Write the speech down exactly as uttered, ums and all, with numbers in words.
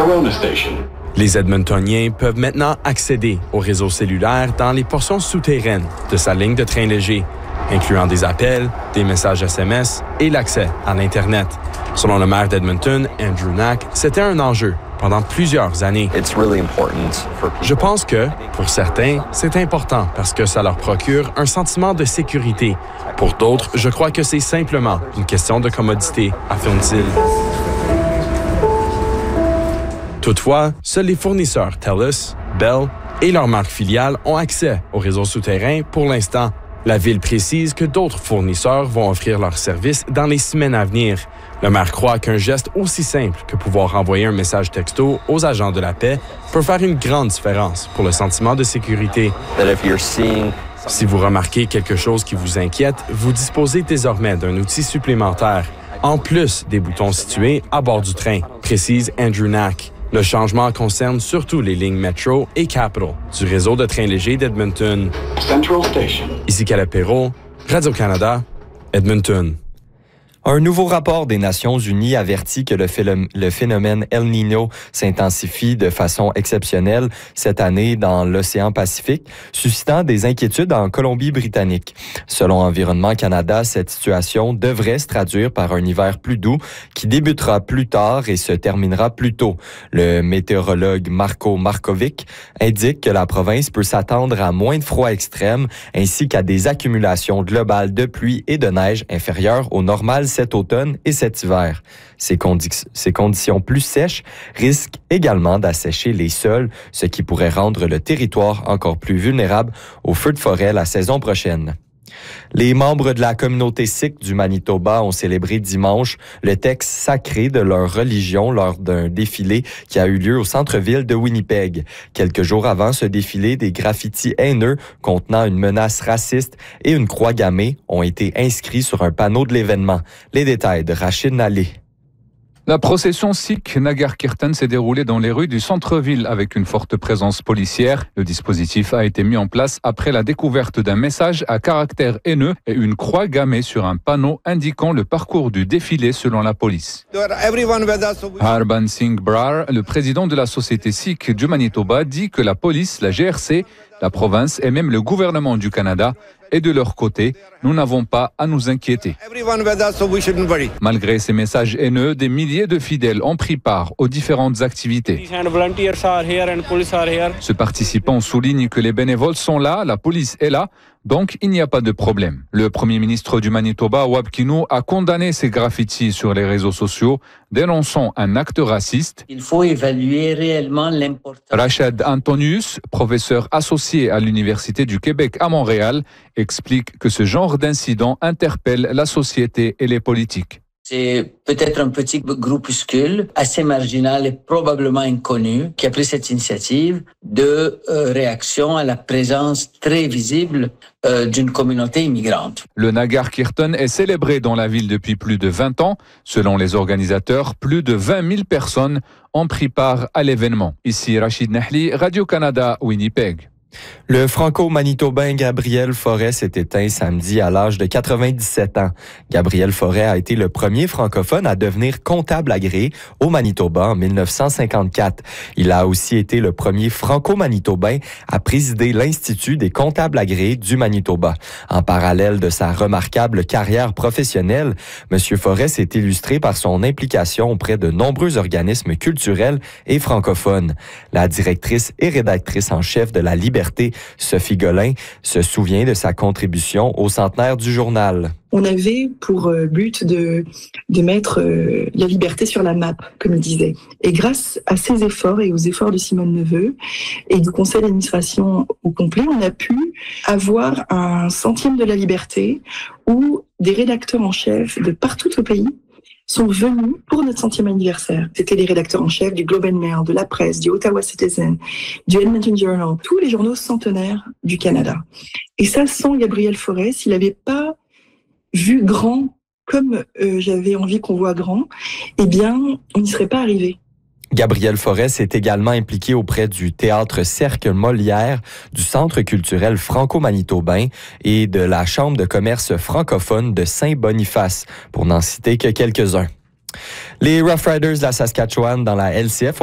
Corona Station. Les Edmontoniens peuvent maintenant accéder au réseau cellulaire dans les portions souterraines de sa ligne de train léger, incluant des appels, des messages S M S et l'accès à l'Internet. Selon le maire d'Edmonton, Andrew Knack, c'était un enjeu pendant plusieurs années. Je pense que, pour certains, c'est important parce que ça leur procure un sentiment de sécurité. Pour d'autres, je crois que c'est simplement une question de commodité, affirme-t-il. Toutefois, seuls les fournisseurs TELUS, Bell et leurs marques filiales ont accès au réseau souterrain pour l'instant. La ville précise que d'autres fournisseurs vont offrir leurs services dans les semaines à venir. Le maire croit qu'un geste aussi simple que pouvoir envoyer un message texto aux agents de la paix peut faire une grande différence pour le sentiment de sécurité. Si vous remarquez quelque chose qui vous inquiète, vous disposez désormais d'un outil supplémentaire, en plus des boutons situés à bord du train, précise Andrew Knack. Le changement concerne surtout les lignes Metro et Capital du réseau de trains légers d'Edmonton. Central Station. Ici Calapero, Radio-Canada, Edmonton. Un nouveau rapport des Nations unies avertit que le, phé- le phénomène El Niño s'intensifie de façon exceptionnelle cette année dans l'océan Pacifique, suscitant des inquiétudes en Colombie-Britannique. Selon Environnement Canada, cette situation devrait se traduire par un hiver plus doux qui débutera plus tard et se terminera plus tôt. Le météorologue Marko Markovic indique que la province peut s'attendre à moins de froid extrême ainsi qu'à des accumulations globales de pluie et de neige inférieures au normal cet automne et cet hiver. Ces, condi- ces conditions plus sèches risquent également d'assécher les sols, ce qui pourrait rendre le territoire encore plus vulnérable aux feux de forêt la saison prochaine. Les membres de la communauté sikh du Manitoba ont célébré dimanche le texte sacré de leur religion lors d'un défilé qui a eu lieu au centre-ville de Winnipeg. Quelques jours avant ce défilé, des graffitis haineux contenant une menace raciste et une croix gammée ont été inscrits sur un panneau de l'événement. Les détails de Rachid Nallé. La procession sikh Nagar Kirtan s'est déroulée dans les rues du centre-ville avec une forte présence policière. Le dispositif a été mis en place après la découverte d'un message à caractère haineux et une croix gammée sur un panneau indiquant le parcours du défilé selon la police. Harban Singh Brar, le président de la société sikh du Manitoba, dit que la police, la G R C, la province et même le gouvernement du Canada et de leur côté, nous n'avons pas à nous inquiéter. Malgré ces messages haineux, des milliers de fidèles ont pris part aux différentes activités. Ce participant souligne que les bénévoles sont là, la police est là, donc il n'y a pas de problème. Le premier ministre du Manitoba, Wab Kinew, a condamné ces graffitis sur les réseaux sociaux, dénonçant un acte raciste. Il faut évaluer réellement l'importance. Rachid Antonius, professeur associé à l'Université du Québec à Montréal, explique que ce genre d'incident interpelle la société et les politiques. C'est peut-être un petit groupuscule assez marginal et probablement inconnu qui a pris cette initiative de euh, réaction à la présence très visible euh, d'une communauté immigrante. Le Nagar Kirtan est célébré dans la ville depuis plus de vingt ans. Selon les organisateurs, plus de vingt mille personnes ont pris part à l'événement. Ici Rachid Nahli, Radio-Canada, Winnipeg. Le franco-manitobain Gabriel Forêt s'est éteint samedi à l'âge de quatre-vingt-dix-sept ans. Gabriel Forêt a été le premier francophone à devenir comptable agréé au Manitoba en dix-neuf cent cinquante-quatre. Il a aussi été le premier franco-manitobain à présider l'Institut des comptables agréés du Manitoba. En parallèle de sa remarquable carrière professionnelle, M. Forêt s'est illustré par son implication auprès de nombreux organismes culturels et francophones. La directrice et rédactrice en chef de La Liberté, Sophie Golin, se souvient de sa contribution au centenaire du journal. On avait pour but de, de mettre euh, la liberté sur la map, comme il disait. Et grâce à ces efforts et aux efforts de Simone Neveu et du conseil d'administration au complet, on a pu avoir un centième de la liberté où des rédacteurs en chef de partout au pays sont venus pour notre centième anniversaire. C'était les rédacteurs en chef du Globe and Mail, de La Presse, du Ottawa Citizen, du Edmonton Journal, tous les journaux centenaires du Canada. Et ça, sans Gabriel Forêt, s'il n'avait pas vu grand comme euh, j'avais envie qu'on voit grand, eh bien, on n'y serait pas arrivé. Gabriel Forêt s'est également impliqué auprès du Théâtre Cercle Molière, du Centre culturel franco-manitobain et de la Chambre de commerce francophone de Saint-Boniface, pour n'en citer que quelques-uns. Les Rough Riders de la Saskatchewan dans la L C F ont